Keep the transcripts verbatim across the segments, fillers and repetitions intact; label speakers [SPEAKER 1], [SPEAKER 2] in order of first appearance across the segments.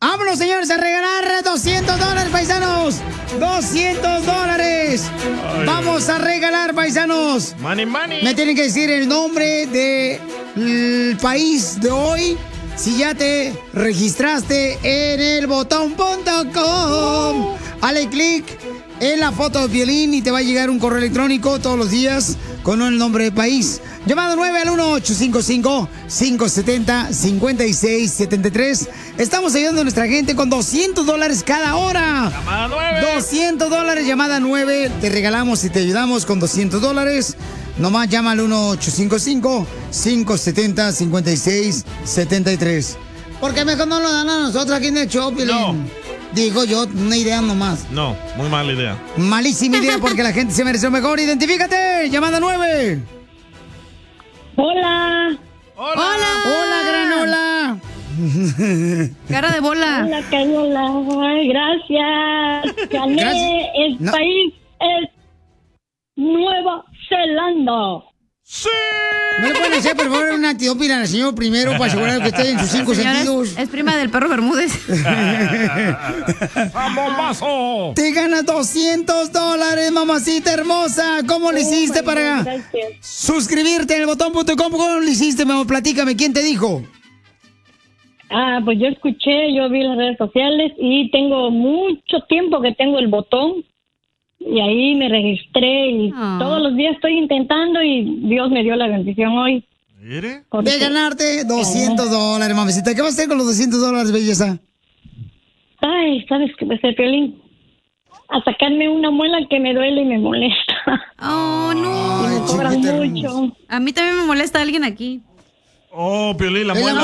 [SPEAKER 1] Vámonos, señores, a regalar doscientos dólares, paisanos. doscientos dólares.
[SPEAKER 2] Ay.
[SPEAKER 1] Vamos a regalar, paisanos.
[SPEAKER 2] Money, money.
[SPEAKER 1] Me tienen que decir el nombre del país de hoy. Si ya te registraste en el botón punto com. Dale clic en la foto de Piolín y te va a llegar un correo electrónico todos los días con el nombre del país. Llamado nueve al uno ocho cinco cinco, cinco siete cero, cinco seis siete tres. Estamos ayudando a nuestra gente con doscientos dólares cada hora.
[SPEAKER 2] Llamada nueve.
[SPEAKER 1] doscientos dólares, llamada nueve. Te regalamos y te ayudamos con doscientos dólares. Nomás llama al uno ocho cinco cinco, cinco siete cero, cinco seis siete tres. ¿Por qué mejor no lo dan a nosotros aquí en el show, Piolín?
[SPEAKER 2] No.
[SPEAKER 1] Digo yo, una idea nomás.
[SPEAKER 2] No, muy mala idea.
[SPEAKER 1] Malísima idea porque la gente se merece lo mejor. ¡Identifícate! Llamada nueve.
[SPEAKER 3] Hola.
[SPEAKER 2] Hola.
[SPEAKER 1] Hola, granola.
[SPEAKER 4] Cara de bola.
[SPEAKER 3] Hola, Cañola. Ay, gracias. Gané.
[SPEAKER 1] Gracias.
[SPEAKER 3] El
[SPEAKER 1] No.
[SPEAKER 3] país es Nueva Zelanda.
[SPEAKER 2] ¡Sí!
[SPEAKER 1] ¿No le pueden hacer, por favor, una antiópila al señor primero para asegurar que esté en sus cinco
[SPEAKER 4] Señora,
[SPEAKER 1] sentidos?
[SPEAKER 4] es, es prima del perro Bermúdez.
[SPEAKER 2] ¡Bombazo!
[SPEAKER 1] Te ganas doscientos dólares, mamacita hermosa. ¿Cómo le
[SPEAKER 3] Oh,
[SPEAKER 1] hiciste
[SPEAKER 3] my
[SPEAKER 1] para
[SPEAKER 3] God, gracias.
[SPEAKER 1] suscribirte en el botón punto com? ¿Cómo le hiciste, mamá? Platícame, ¿quién te dijo?
[SPEAKER 3] Ah, pues yo escuché, yo vi las redes sociales y tengo mucho tiempo que tengo el botón y ahí me registré y
[SPEAKER 4] Ah.
[SPEAKER 3] todos los días estoy intentando y Dios me dio la bendición hoy.
[SPEAKER 2] ¿Mire?
[SPEAKER 3] Porque-
[SPEAKER 1] De ganarte doscientos dólares, mamacita. ¿Qué vas a hacer con los doscientos dólares, belleza?
[SPEAKER 3] Ay, ¿sabes qué? Pues el Piolín, a sacarme una muela que me duele y me molesta.
[SPEAKER 4] Oh, no.
[SPEAKER 1] Ay,
[SPEAKER 3] Me cobran
[SPEAKER 1] chiquita
[SPEAKER 3] mucho.
[SPEAKER 1] hermosa.
[SPEAKER 4] A mí también me molesta alguien aquí.
[SPEAKER 2] Oh, Piolín, la
[SPEAKER 1] Es la
[SPEAKER 2] muela.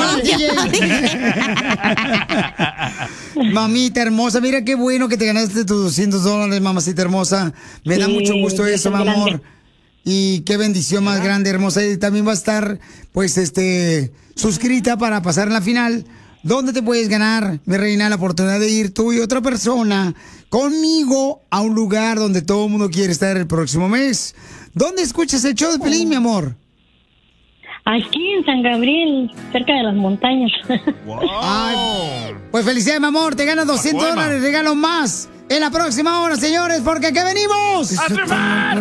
[SPEAKER 1] mamá. Mamita hermosa, mira qué bueno que te ganaste tus doscientos dólares, mamacita hermosa. Me da
[SPEAKER 3] Sí,
[SPEAKER 1] mucho gusto eso, mi
[SPEAKER 3] gracias,
[SPEAKER 1] amor.
[SPEAKER 3] grande.
[SPEAKER 1] Y qué bendición más grande, hermosa. Y también va a estar, pues, este, suscrita para pasar en la final. ¿Dónde te puedes ganar, mi reina, la oportunidad de ir tú y otra persona conmigo a un lugar donde todo el mundo quiere estar el próximo mes? ¿Dónde escuchas el show de Pelín, mi amor?
[SPEAKER 3] Aquí en San Gabriel, cerca de las montañas.
[SPEAKER 2] Wow.
[SPEAKER 1] Ay, pues felicidades, mi amor. Te ganas doscientos
[SPEAKER 2] Pacuema.
[SPEAKER 1] dólares, regalo más en la próxima hora, señores, porque aquí venimos.
[SPEAKER 2] ¡A triunfar!